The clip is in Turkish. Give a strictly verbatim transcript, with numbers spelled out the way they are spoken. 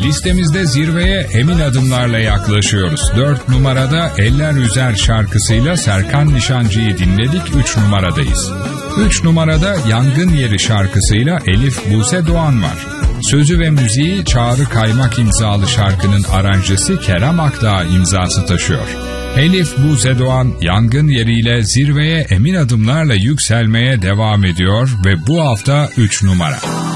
Listemizde zirveye emin adımlarla yaklaşıyoruz. dört numarada Eller Üzer şarkısıyla Serkan Nişancı'yı dinledik, üç numaradayız. üç numarada Yangın Yeri şarkısıyla Elif Buse Doğan var. Sözü ve müziği Çağrı Kaymak imzalı şarkının aranjesi Kerem Akdağ imzası taşıyor. Elif Buse Doğan Yangın Yeri'yle zirveye emin adımlarla yükselmeye devam ediyor ve bu hafta üç numara.